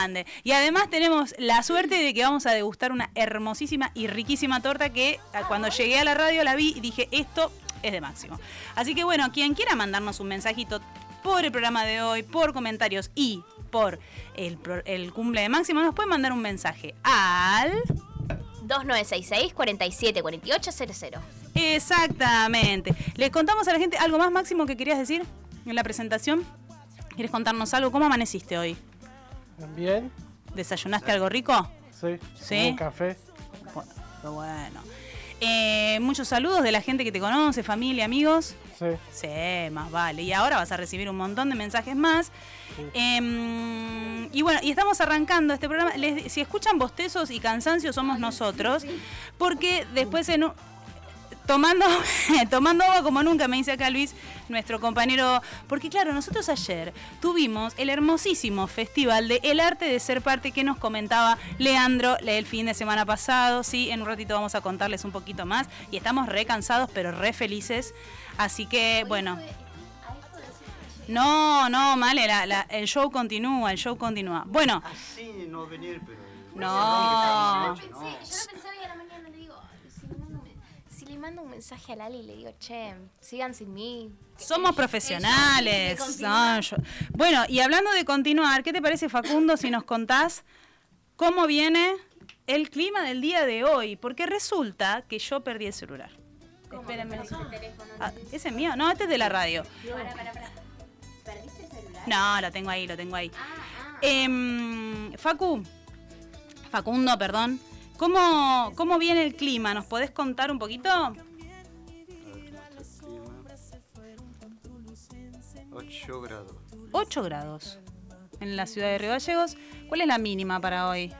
grande. Y además tenemos la suerte de que vamos a degustar una hermosísima y riquísima torta que cuando llegué a la radio la vi y dije, esto es de Máximo. Así que bueno, quien quiera mandarnos un mensajito por el programa de hoy, por comentarios y por el cumple de Máximo, nos puede mandar un mensaje al 2966-474800. Exactamente. Les contamos a la gente algo más, Máximo, que querías decir en la presentación. ¿Quieres contarnos algo? ¿Cómo amaneciste hoy? Bien. ¿Desayunaste algo rico? Sí. ¿Sí? Un café. Bueno. Muchos saludos de la gente que te conoce, familia, amigos. Sí. Sí, más vale. Y ahora vas a recibir un montón de mensajes más. Sí. Y bueno, y estamos arrancando este programa. Si escuchan bostezos y cansancio somos nosotros, porque después tomando agua como nunca, me dice acá Luis, nuestro compañero, porque claro, nosotros ayer tuvimos el hermosísimo festival de El Arte de Ser Parte que nos comentaba Leandro el fin de semana pasado. Sí, en un ratito vamos a contarles un poquito más y estamos re cansados pero re felices, así que bueno. No, Male, el show continúa, Bueno. Así no venir, pero... No. Yo lo pensé hoy a la mañana, le digo, si le mando un mensaje a Lali y le digo, che, sigan sin mí. Somos profesionales. Bueno, y hablando de continuar, ¿qué te parece, Facundo, si nos contás cómo viene el clima del día de hoy? Porque resulta que yo perdí el celular. Espérenme. ¿Ese es mío? No, este es de la radio. Pará. ¿Perdiste el celular? No, lo tengo ahí. Facundo, perdón. ¿Cómo viene el clima? ¿Nos podés contar un poquito? 8 grados. 8 grados en la ciudad de Río Gallegos. ¿Cuál es la mínima para hoy?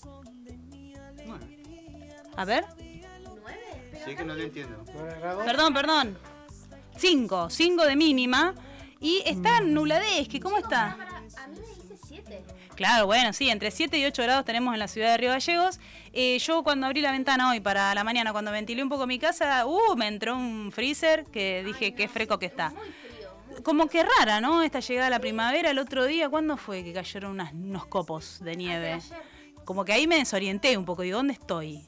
9. A ver. 9. Sí que no te entiendo. 9 grados. Perdón. 5 de mínima. Y está nubladez, ¿cómo está? A mí me dice 7. Claro, bueno, sí, entre 7 y 8 grados tenemos en la ciudad de Río Gallegos. Yo cuando abrí la ventana hoy para la mañana, cuando ventilé un poco mi casa, me entró un freezer que dije qué fresco que está. Muy frío. Como que rara, ¿no? Esta llegada a la primavera. El otro día, ¿cuándo fue que cayeron unos copos de nieve? Como que ahí me desorienté un poco. Digo, ¿dónde estoy?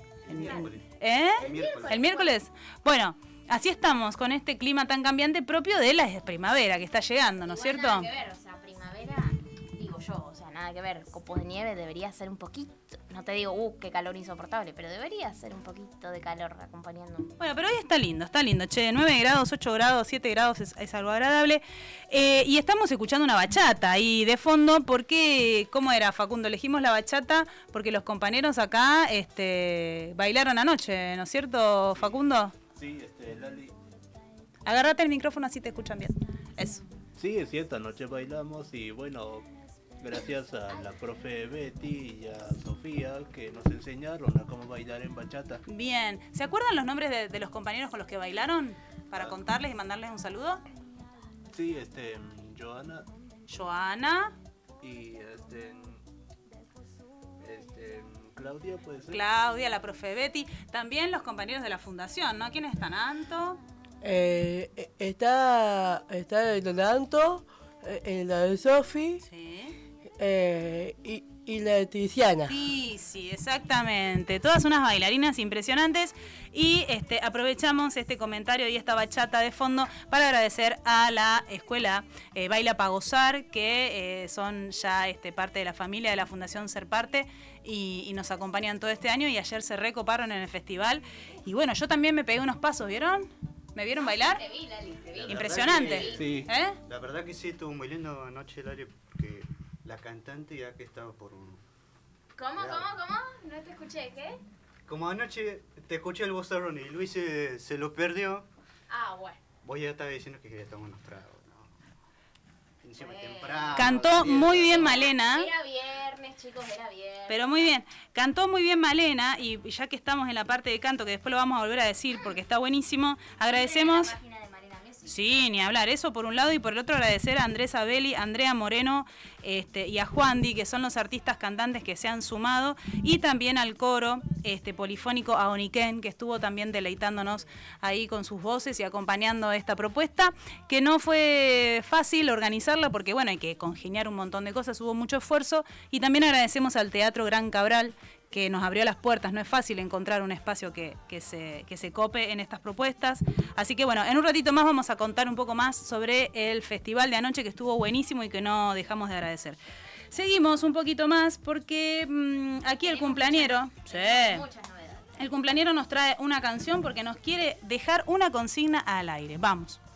¿El miércoles? Bueno, así estamos con este clima tan cambiante propio de la primavera que está llegando, ¿no es cierto? Nada que ver, o sea, primavera, digo yo, o sea, nada que ver. Copos de nieve debería ser un poquito, no te digo, qué calor insoportable, pero debería ser un poquito de calor acompañando. Bueno, pero hoy está lindo, che, 9 grados, 8 grados, 7 grados es algo agradable. Y estamos escuchando una bachata ahí de fondo, porque, ¿cómo era, Facundo? Elegimos la bachata porque los compañeros acá bailaron anoche, ¿no es cierto, Facundo? Sí, Lali. Agárrate el micrófono así te escuchan bien. Eso. Sí, es cierto, anoche bailamos y bueno, gracias a la profe Betty y a Sofía que nos enseñaron a cómo bailar en bachata. Bien. ¿Se acuerdan los nombres de los compañeros con los que bailaron? Para contarles y mandarles un saludo. Sí, Joana y Claudia, puede ser. Claudia, la profe Betty. También los compañeros de la fundación, ¿no? ¿Quiénes están? Anto. Está el de Anto, la de Sofi. Sí. Y la de Tiziana. Sí, exactamente. Todas unas bailarinas impresionantes. Y aprovechamos este comentario y esta bachata de fondo para agradecer a la escuela Baila Pa' Gozar, que son ya parte de la familia de la Fundación Ser Parte y nos acompañan todo este año. Y ayer se recoparon en el festival. Y bueno, yo también me pegué unos pasos, ¿vieron? ¿Me vieron bailar? Te vi, Lali, te vi. Impresionante. Sí. La verdad que sí, estuvo muy lindo anoche, Lali, porque la cantante ya que estaba por un... ¿Cómo? No te escuché, ¿qué? Como anoche te escuché el vozarrón y Luis se lo perdió, Bueno. vos ya estabas diciendo que quería tomar unos tragos, ¿no? Encima temprano. Cantó muy bien Malena. Era viernes, chicos, era viernes. Pero muy bien, cantó muy bien Malena y ya que estamos en la parte de canto, que después lo vamos a volver a decir porque está buenísimo, agradecemos... La página de Malena Messi. Sí, ni hablar. Eso por un lado, y por el otro agradecer a Andrés Abeli, Andrea Moreno y a Juandi, que son los artistas cantantes que se han sumado, y también al coro polifónico Aoniquén, que estuvo también deleitándonos ahí con sus voces y acompañando esta propuesta, que no fue fácil organizarla porque bueno, hay que congeniar un montón de cosas, hubo mucho esfuerzo, y también agradecemos al Teatro Gran Cabral, que nos abrió las puertas. No es fácil encontrar un espacio que se cope en estas propuestas. Así que bueno, en un ratito más vamos a contar un poco más sobre el festival de anoche, que estuvo buenísimo y que no dejamos de agradecer. Seguimos un poquito más porque aquí el cumpleañero... Sí. Muchas novedades. El cumpleañero nos trae una canción porque nos quiere dejar una consigna al aire. Vamos.